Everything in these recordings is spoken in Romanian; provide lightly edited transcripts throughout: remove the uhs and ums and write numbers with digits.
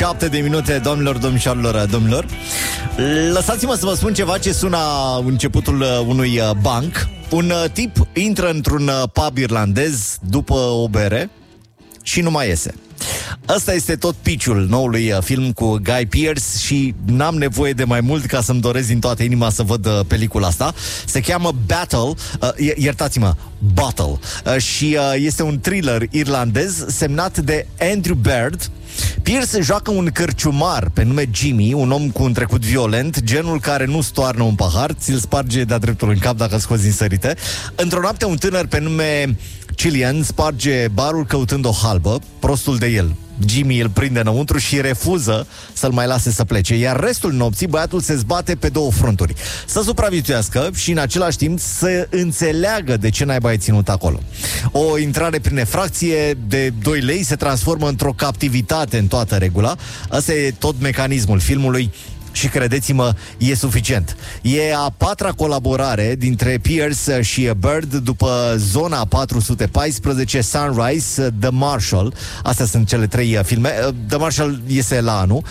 7 de minute, domnilor, domnișoarelor, domnilor. Lăsați-mă să vă spun ceva ce sună începutul unui banc. Un tip intră într-un pub irlandez după o bere și nu mai iese. Ăsta este tot pitch-ul noului film cu Guy Pearce și n-am nevoie de mai mult ca să-mi doresc din toată inima să văd pelicula asta. Se cheamă Battle, iertați-mă, Bottle, și este un thriller irlandez semnat de Andrew Baird. Pierce joacă un cărciumar pe nume Jimmy, un om cu un trecut violent, genul care nu stoarnă un pahar, ți-l sparge de-a dreptul în cap dacă scoți din sărite. Într-o noapte, un tânăr pe nume Cillian sparge barul căutând o halbă, prostul de el. Jimmy îl prinde înăuntru și refuză să-l mai lase să plece, iar restul nopții băiatul se zbate pe două fronturi: să supraviețuiască și în același timp să înțeleagă de ce naiba ai ținut acolo. O intrare prin efracție de 2 lei se transformă într-o captivitate în toată regula. Asta e tot mecanismul filmului și credeți-mă, e suficient. E a 4-a colaborare dintre Pierce și Bird după Zona 414, Sunrise, The Marshal. Astea sunt cele 3 filme. The Marshal iese la anul.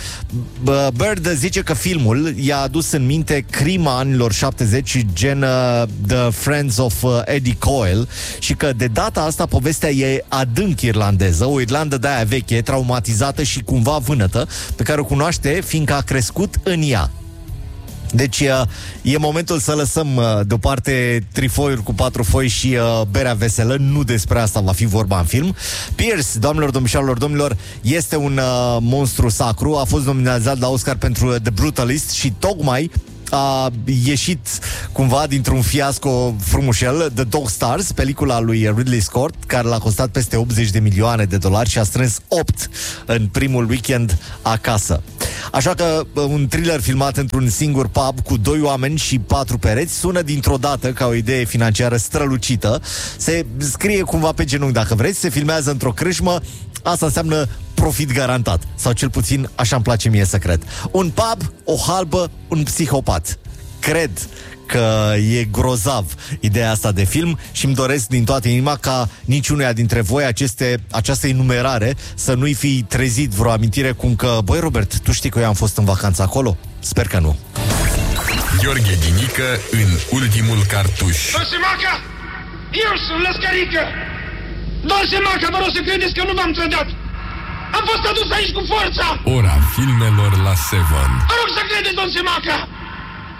Bird zice că filmul i-a adus în minte crima anilor 70, gen The Friends of Eddie Coyle, și că de data asta povestea e adânc irlandeză, o Irlandă de-aia veche, traumatizată și cumva vânătă, pe care o cunoaște fiindcă a crescut în ea. Deci e momentul să lăsăm deoparte trifoiuri cu 4 foi și berea veselă. Nu despre asta va fi vorba în film. Pierce, doamnelor, domnișoarelor, domnilor, este un monstru sacru. A fost nominalizat la Oscar pentru The Brutalist și tocmai a ieșit cumva dintr-un fiasco frumușel, The Dog Stars, pelicula lui Ridley Scott, care l-a costat peste 80 de milioane de dolari și a strâns 8 în primul weekend acasă. Așa că un thriller filmat într-un singur pub cu 2 oameni și 4 pereți sună dintr-o dată ca o idee financiară strălucită. Se scrie cumva pe genunchi dacă vreți, se filmează într-o crâșmă. Asta înseamnă profit garantat. Sau cel puțin așa îmi place mie să cred. Un pub, o halbă, un psihopat. Cred că e grozav ideea asta de film și îmi doresc din toată inima ca niciunuia dintre voi această enumerare să nu-i fi trezit vreo amintire cum că, băi Robert, tu știi că eu am fost în vacanță acolo? Sper că nu. Gheorghe Ghinică în ultimul cartuș. Dosemaca! Eu sunt Lăscărică! Dosemaca, vă rog să credeți că nu m-am trădat! Am fost adus aici cu forța! Ora filmelor la 7. Vă rog să credeți, Dosemaca!